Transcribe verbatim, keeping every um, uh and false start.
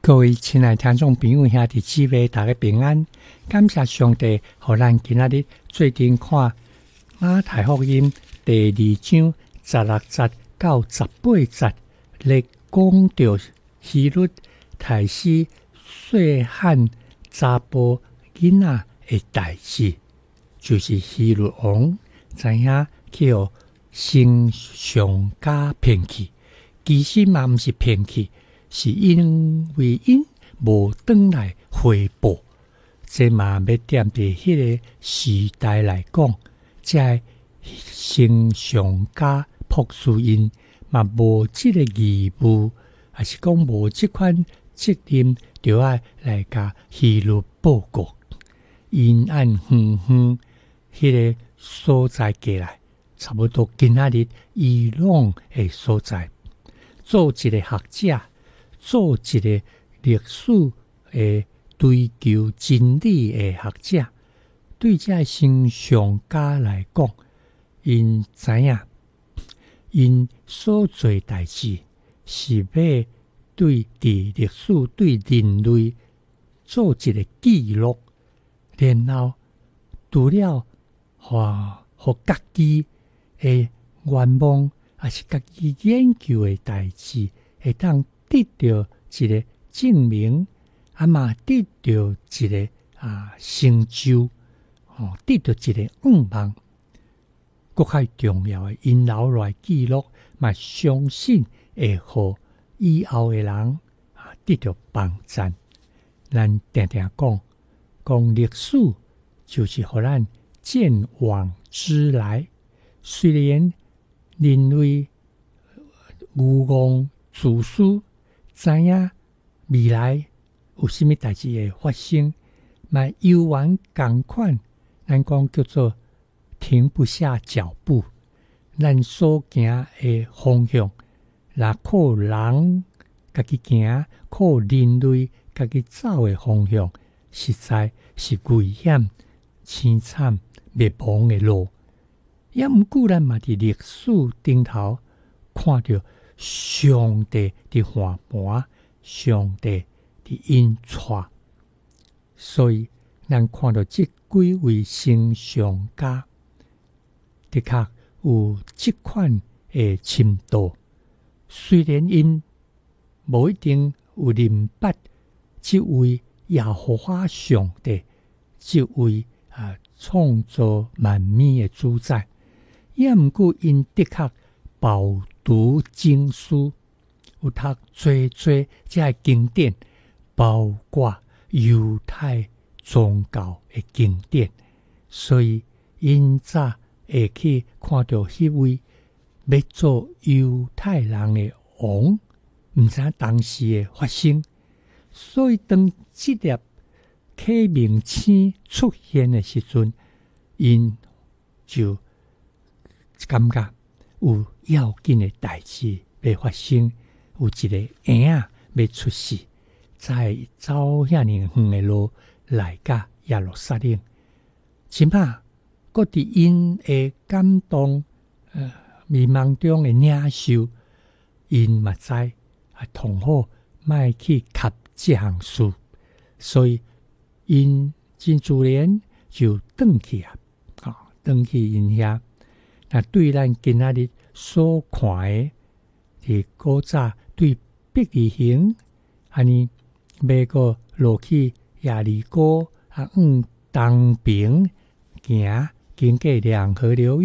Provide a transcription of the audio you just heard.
各位亲爱听众朋友兄弟姊妹，大家平安！感谢上帝，互咱今仔日做阵看马太福音第二章十六节到十八节，咧讲到希律提斯细汉查甫囡仔的代志，就是希律王知影去互先上家骗去，其实嘛毋是骗去。是因为因无转来回报，这嘛要踮伫迄个时代来讲，这先上家朴素因嘛无即个义务，还是讲无即款责任，就要来甲希律报告。因按远远迄个所在过来，差不多今仔日伊朗的所在，做一个学者。做一个历史诶追求真理诶学者，对这先上家来讲，因知影，因所做代志是要对伫历史对人类做一个记录，然後除了和和家己诶願望，也是家己研究诶代志，會當得到一個證明，啊嘛得到一個啊成就，哦，得到一個願望。更較重要的，因留來記錄，嘛相信會互以後的人啊得到幫助。咱定定講，講歷史就是互咱鑑往知來。雖然人類愚妄自私，知影未來有啥物代志會發生，嘛猶原同款，咱講叫做停不下腳步。咱所行的方向，若靠人家己行，靠人類家己走的方向，實在是危險、凄慘、滅亡的路。也毋過，咱嘛佇歷史頂頭看到上帝的緩盤，上帝的引帶，所以咱看到這幾位先上家，的確有這款的深度。雖然因無一定有明白這位耶和華上帝，這位啊創造萬物的主宰，也毋過因的確飽讀經書，有讀濟濟這經典，包括猶太宗教的經典，所以因早會去看到迄位要做猶太人的王，毋知當時的發生。所以當這粒啟明星出現的時陣，因就感覺有要緊的代志要發生，有一個嬰仔要出世，才走遐爾遠的路來到耶路撒冷。即馬閣佇因的感動、呃、迷茫中的領受，因嘛知啊，同好莫去及這項事，所以因真自然就轉去啊，啊，轉去因遐。那對咱今仔日所看的，佇古早對伯利恆，安尼要個落去耶利哥啊，往東邊行，經過兩河流域。